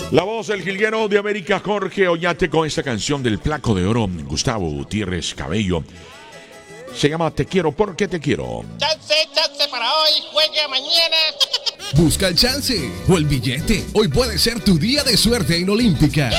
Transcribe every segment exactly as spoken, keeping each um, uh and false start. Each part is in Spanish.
La voz del jilguero de América, Jorge Oñate, con esta canción del Placo de Oro, Gustavo Gutiérrez Cabello. Se llama Te quiero porque te quiero. Chance, chance para hoy, juegue mañana. Busca el chance o el billete. Hoy puede ser tu día de suerte en Olímpica.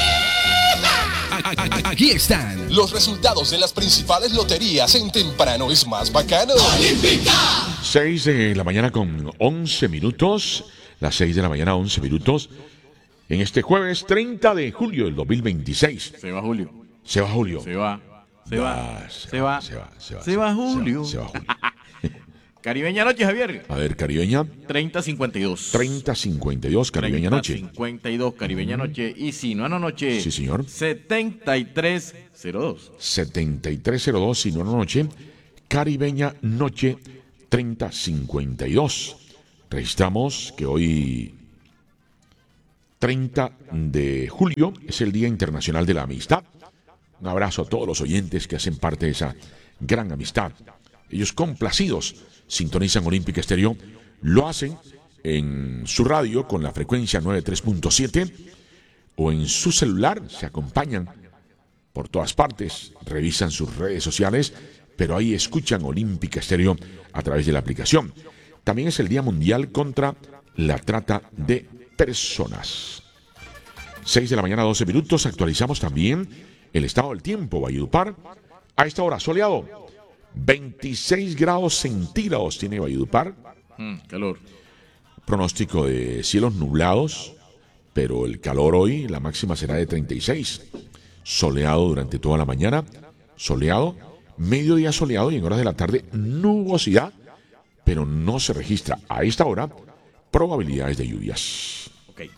Aquí están los resultados de las principales loterías en Temprano es Más Bacano. ¡Olímpica! seis de la mañana con once minutos. Las seis de la mañana, once minutos. En este jueves treinta de julio del dos mil veintiséis. Se va Julio. Se va Julio. Se va. Se va. Ah, se, se, va, va. se va. Se va. Se va Julio. Se va, se va Julio. Caribeña Noche, Javier. A ver, Caribeña. treinta cincuenta y dos. treinta cincuenta y dos, Caribeña Noche. cincuenta y dos, Caribeña Noche. Y si no, anoche. Sí, señor. setenta y tres cero dos. setenta y tres cero dos, si no, anoche. Caribeña Noche treinta cincuenta y dos. Registramos que hoy, treinta de julio, es el Día Internacional de la Amistad. Un abrazo a todos los oyentes que hacen parte de esa gran amistad. Ellos complacidos sintonizan Olímpica Estéreo, lo hacen en su radio con la frecuencia noventa y tres punto siete o en su celular, se acompañan por todas partes, revisan sus redes sociales, pero ahí escuchan Olímpica Estéreo a través de la aplicación. También es el Día Mundial contra la Trata de Personas. seis de la mañana, doce minutos. Actualizamos también el estado del tiempo. Valledupar, a esta hora soleado. veintiséis grados centígrados tiene Valledupar. Mm, calor. Pronóstico de cielos nublados, pero el calor hoy, la máxima será de treinta y seis. Soleado durante toda la mañana. Soleado. Mediodía soleado y en horas de la tarde nubosidad, pero no se registra a esta hora probabilidades de lluvias. Okay.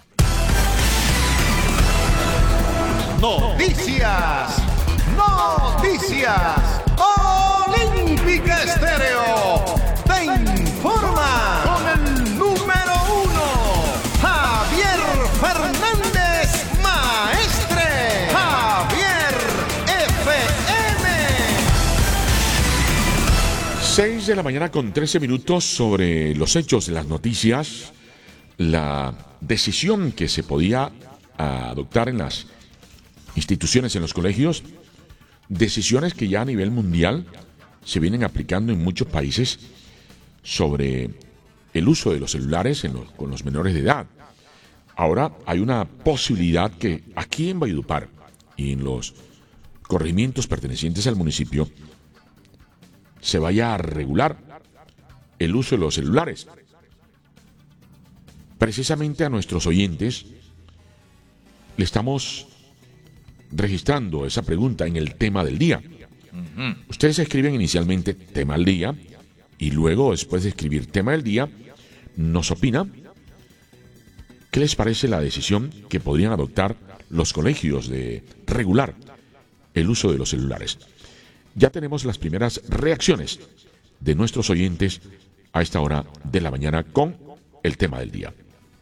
Noticias, noticias, Olímpica Estéreo te informa con el número uno, Javier Fernández Maestre, Javier F M. seis de la mañana con trece minutos. Sobre los hechos de las noticias, la decisión que se podía adoptar en las instituciones, en los colegios, decisiones que ya a nivel mundial se vienen aplicando en muchos países sobre el uso de los celulares en los, con los menores de edad. Ahora hay una posibilidad que aquí en Valledupar y en los corregimientos pertenecientes al municipio se vaya a regular el uso de los celulares. Precisamente a nuestros oyentes le estamos registrando esa pregunta en el tema del día. Uh-huh. Ustedes escriben inicialmente tema del día y luego, después de escribir tema del día, nos opina qué les parece la decisión que podrían adoptar los colegios de regular el uso de los celulares. Ya tenemos las primeras reacciones de nuestros oyentes a esta hora de la mañana con el tema del día.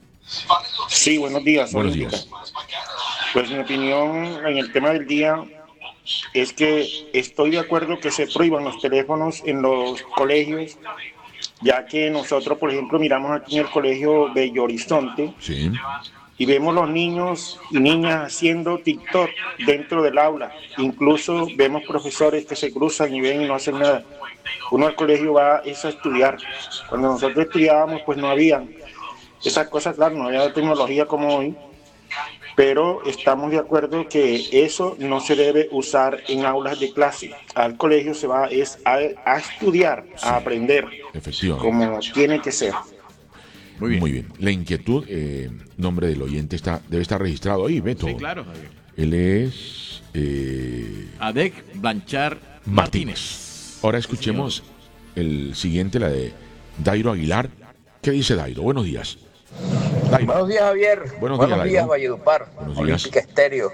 Sí, buenos días. Buenos días. Pues mi opinión en el tema del día es que estoy de acuerdo que se prohíban los teléfonos en los colegios, ya que nosotros, por ejemplo, miramos aquí en el colegio Bello Horizonte, sí, y vemos los niños y niñas haciendo TikTok dentro del aula. Incluso vemos profesores que se cruzan y ven y no hacen nada. Uno al colegio va es a estudiar. Cuando nosotros estudiábamos, pues no habían esas cosas, claro, no había tecnología como hoy, pero estamos de acuerdo que eso no se debe usar en aulas de clase. Al colegio se va es a, a estudiar, sí, a aprender, como tiene que ser. Muy bien. Muy bien. La inquietud, eh, nombre del oyente está debe estar registrado ahí, Beto. Sí, claro, Javier. Él es eh, Adec Blanchard Martínez. Martínez. Ahora escuchemos el siguiente, la de Dairo Aguilar. ¿Qué dice Dairo? Buenos días. Dairo. Buenos días, Javier. Buenos, Buenos días, días Valledupar. Buenos días. Olímpica Estéreo.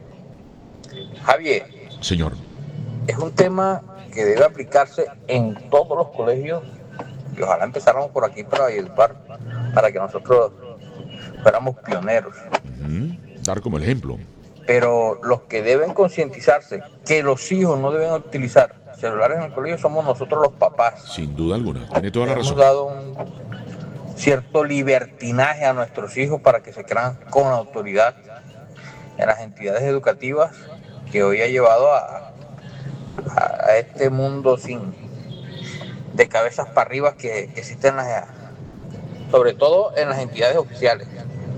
Javier. Señor. Es un tema que debe aplicarse en todos los colegios y ojalá empezáramos por aquí para Valledupar, para que nosotros fuéramos pioneros. Uh-huh. Dar como el ejemplo. Pero los que deben concientizarse que los hijos no deben utilizar celulares en el colegio somos nosotros los papás. Sin duda alguna, tiene toda la razón. Hemos dado un, cierto libertinaje a nuestros hijos para que se crean con autoridad en las entidades educativas que hoy ha llevado a, a, a este mundo sin de cabezas para arriba que, que existen las, sobre todo en las entidades oficiales.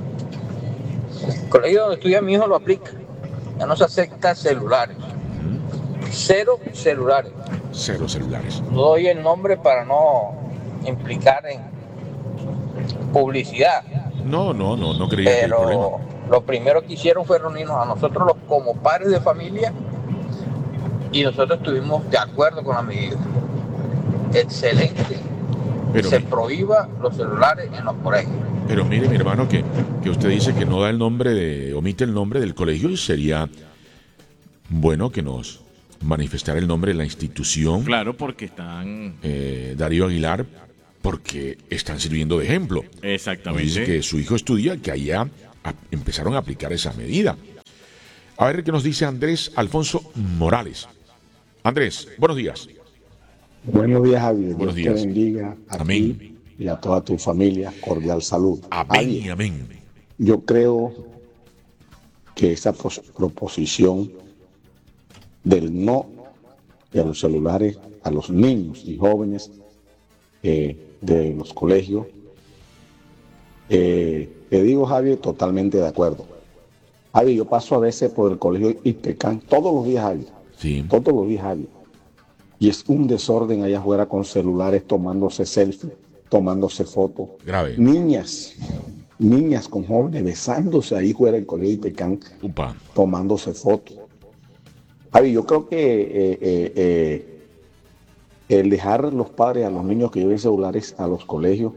El colegio donde estudia mi hijo lo aplica. Ya no se acepta celulares. Cero celulares. Cero celulares. No doy el nombre para no implicar en publicidad. No, no, no, no creía que el problema. Pero lo primero que hicieron fue reunirnos a nosotros los, como padres de familia, y nosotros estuvimos de acuerdo con la medida. Excelente. Pero, se prohíba los celulares en los colegios. Pero mire, mi hermano, que, que usted dice que no da el nombre de, omite el nombre del colegio, y sería bueno que nos manifestara el nombre de la institución. Claro, porque están... Eh, Darío Aguilar, porque están sirviendo de ejemplo. Exactamente. Nos dice que su hijo estudia, que allá a, empezaron a aplicar esa medida. A ver qué nos dice Andrés Alfonso Morales. Andrés, buenos días. Buenos días, Javier. Buenos Dios días. te bendiga a Amén. ti y a toda tu familia. Cordial salud. Amén y amén. Yo creo que esa pos- proposición del no de los celulares a los niños y jóvenes eh, de los colegios, eh, te digo, Javier, totalmente de acuerdo. Javier, yo paso a veces por el colegio Ipecán todos los días, Javier. Sí. Todos los días, Javier. Y es un desorden allá afuera con celulares, tomándose selfie, tomándose fotos. Grave. Niñas, niñas con jóvenes besándose ahí fuera del colegio Ipecán, Upa. tomándose fotos. Javi, yo creo que eh, eh, eh, el dejar los padres a los niños que lleven celulares a los colegios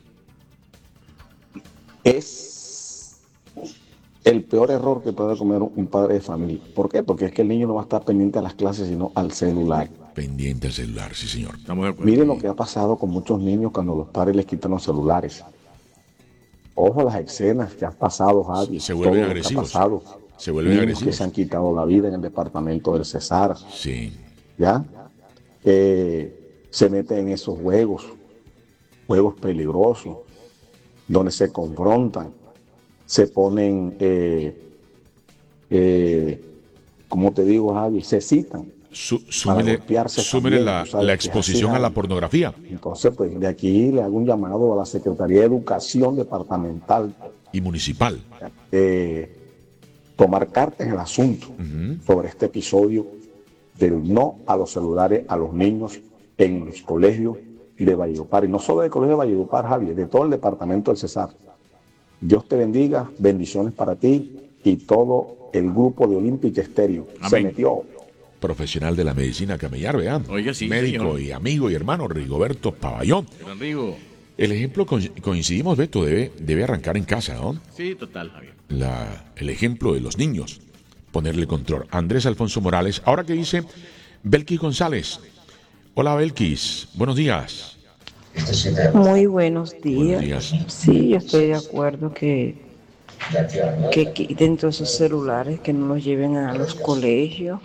es el peor error que puede cometer un padre de familia. ¿Por qué? Porque es que el niño no va a estar pendiente a las clases, sino al celular. Pendiente al celular, sí, señor. Estamos de acuerdo. Miren lo que ha pasado con muchos niños cuando los padres les quitan los celulares. Ojo a las escenas que han pasado, Javi. Se vuelven todo lo que ha agresivos. pasado. Se vuelven Niños agresivos. que se han quitado la vida en el departamento del Cesar. Sí. ¿Ya? Eh, se meten en esos juegos, juegos peligrosos, donde se confrontan, se ponen, eh, eh, como te digo, Javi, se citan. Sú, para súmele golpearse súmele también, la, tú sabes la que es exposición así, a la Javi. pornografía Entonces, pues de aquí le hago un llamado a la Secretaría de Educación Departamental, y municipal. eh, tomar cartas en el asunto Ujú. sobre este episodio del no a los celulares a los niños en los colegios de Valledupar, y no solo del colegio de Valledupar, Javier, de todo el departamento del Cesar. Dios te bendiga, bendiciones para ti y todo el grupo de Olímpica Estéreo. Se Amén. metió. Profesional de la medicina camellar, vean. Oiga, sí, Médico señor. y amigo y hermano Rigoberto Paballón. Gran Rigo. El ejemplo, co- coincidimos, Beto, debe, debe arrancar en casa, ¿no? Sí, total, Javier. La, el ejemplo de los niños, ponerle control. Andrés Alfonso Morales, ahora que dice Belkis González. Hola, Belkis, buenos días. Muy buenos días. Buenos días. Sí, yo estoy de acuerdo que, que quiten todos esos celulares, que no los lleven a los colegios,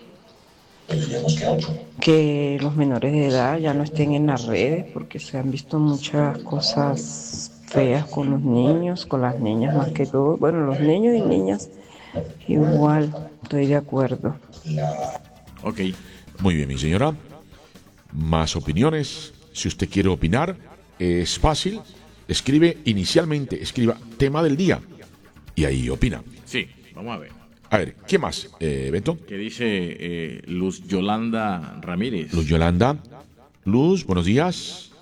que los menores de edad ya no estén en las redes, porque se han visto muchas cosas feas con los niños, con las niñas más que todo. Bueno, los niños y niñas igual, estoy de acuerdo. Ok. Muy bien, mi señora. Más opiniones. Si usted quiere opinar, es fácil. Escribe inicialmente, escriba tema del día y ahí opina. Sí, vamos a ver. A ver, ¿qué más, eh, Beto? ¿Qué dice eh, Luz Yolanda Ramírez? Luz Yolanda. Luz, buenos días.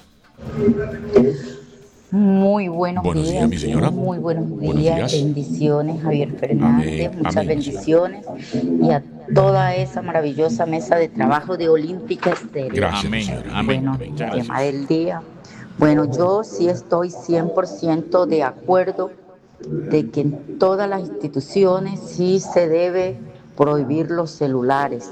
Muy buenos, Buenos días, días, mi señora. muy buenos días, Buenos días. bendiciones, Javier Fernández, Amén, muchas amén. bendiciones y a toda esa maravillosa mesa de trabajo de Olímpica Estéreo. Gracias, Amén, señora. amén. Bueno, Amén. el Muchas tema gracias. del día. Bueno, yo sí estoy cien por ciento de acuerdo de que en todas las instituciones sí se debe prohibir los celulares.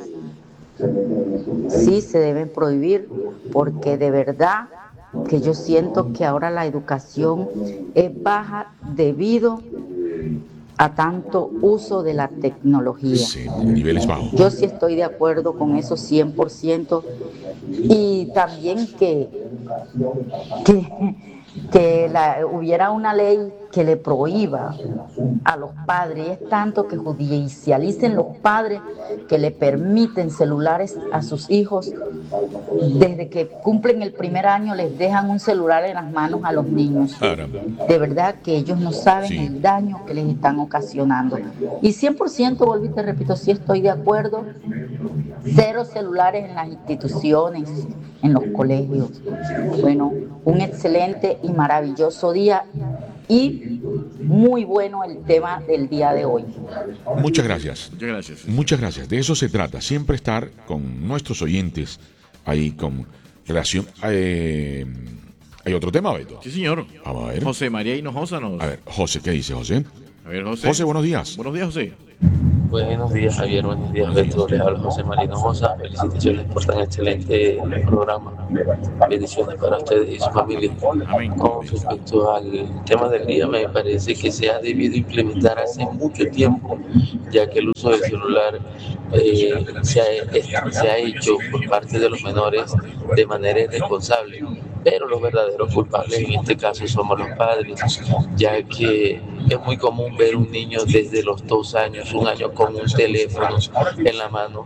Sí se deben prohibir porque de verdad que yo siento que ahora la educación es baja debido a tanto uso de la tecnología. Sí, niveles bajos. Yo sí estoy de acuerdo con eso cien por ciento y también que, que, que la, hubiera una ley que le prohíba a los padres, es tanto que judicialicen los padres que le permiten celulares a sus hijos, desde que cumplen el primer año les dejan un celular en las manos a los niños. Caramba. De verdad que ellos no saben Sí. el daño que les están ocasionando. Y cien por ciento, vuelvo y te repito, sí estoy de acuerdo, cero celulares en las instituciones, en los colegios. Bueno, un excelente y maravilloso día y muy bueno el tema del día de hoy. Muchas gracias. Muchas gracias. Muchas gracias. De eso se trata. Siempre estar con nuestros oyentes ahí con relación. Eh, ¿Hay otro tema, Beto? Sí, señor. Vamos a ver. José María Hinojosa nos... A ver, José, ¿qué dice José? A ver, José. José, buenos días. Buenos días, José. Buenos días, Javier. Buenos días, Beto. Les habla José Marino Mosa. Felicitaciones por tan excelente programa. Bendiciones para ustedes y su familia. Amén. Con respecto al tema del día, me parece que se ha debido implementar hace mucho tiempo, ya que el uso del celular eh, se, ha, se ha hecho por parte de los menores de manera irresponsable. Pero los verdaderos culpables en este caso somos los padres, ya que es muy común ver un niño desde los dos años, un año con un teléfono en la mano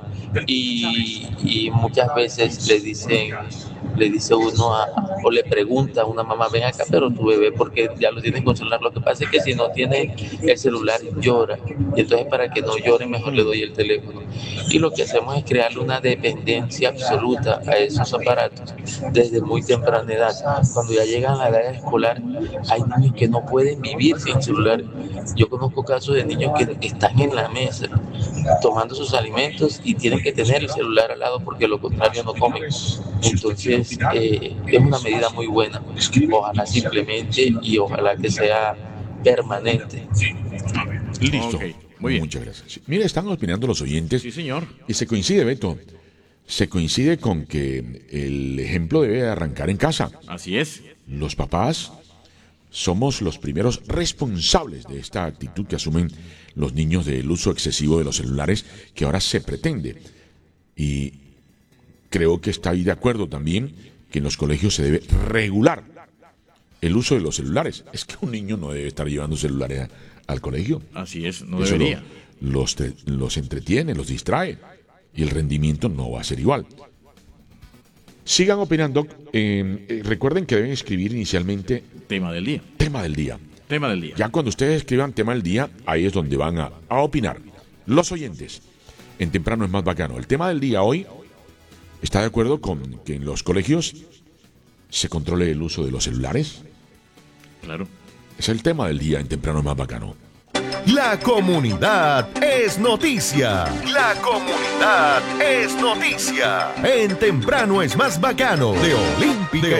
y, y muchas veces le dicen, le dice uno a, o le pregunta a una mamá, ven acá, pero tu bebé, porque ya lo tienes con celular. Lo que pasa es que si no tiene el celular llora, y entonces para que no llore mejor le doy el teléfono. Y lo que hacemos es crearle una dependencia absoluta a esos aparatos desde muy temprana edad. Cuando ya llegan a la edad escolar, hay niños que no pueden vivir sin celular. Yo conozco casos de niños que están en la mesa tomando sus alimentos y tienen que tener el celular al lado porque lo contrario no comen. Entonces eh, es una medida muy buena. Ojalá simplemente y ojalá que sea permanente. Listo. Ok, muy bien. Muchas gracias. Mira, están opinando los oyentes. Sí, señor. Y se coincide, Beto. Se coincide con que el ejemplo debe arrancar en casa. Así es. Los papás somos los primeros responsables de esta actitud que asumen los niños del uso excesivo de los celulares que ahora se pretende. Y creo que está ahí de acuerdo también que en los colegios se debe regular el uso de los celulares. Es que un niño no debe estar llevando celulares a, al colegio. Así es, no Eso debería. lo- los, te- los entretiene, los distrae y el rendimiento no va a ser igual. Sigan opinando. eh, eh, recuerden que deben escribir inicialmente Tema del día. tema del día. Tema del día. Ya cuando ustedes escriban tema del día, ahí es donde van a, a opinar. Los oyentes, en Temprano es más bacano. El tema del día hoy está de acuerdo con que en los colegios se controle el uso de los celulares. Claro. Es el tema del día en Temprano es más bacano. La comunidad es noticia. La comunidad es noticia. En Temprano es más bacano de Olímpica